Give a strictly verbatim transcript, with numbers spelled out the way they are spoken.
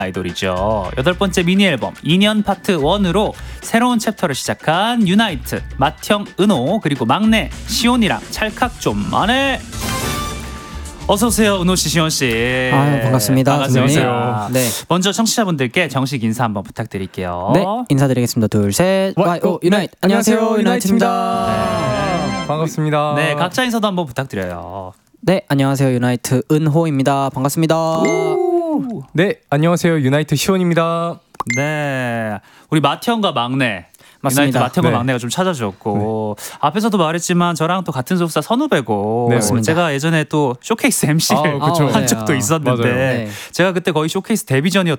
아이돌이죠. 여덟 번째 미니 앨범 이 년 파트 일으로 새로운 챕터를 시작한 유나이트, 맏형 은호 그리고 막내 시온이랑 찰칵 좀 만해. 어서 오세요, 은호 씨, 시온 씨. 아, 반갑습니다. 반갑습니다. 네. 먼저 청취자분들께 정식 인사 한번 부탁드릴게요. 네, 인사드리겠습니다. 둘, 셋. 와이오 유나이트. 안녕하세요, 유나이트입니다. 네. 반갑습니다. 네, 각자 인사도 한번 부탁드려요. 네, 안녕하세요, 유나이트 은호입니다. 반갑습니다. 네, 안녕하세요, 유나이트 시온입니다. 네, 우리 맏형과 막내. 맞습니다. 유나이트 맏형과 네. 막내가 좀 찾아주었고 네. 앞에서도 말했지만 저랑 또 같은 소속사 선후배고 네, 맞습니다. 제가 예전에 또 쇼케이스 엠씨를 아, 한 적도 있었는데 네. 제가 그때 거의 쇼케이스 데뷔 전이었던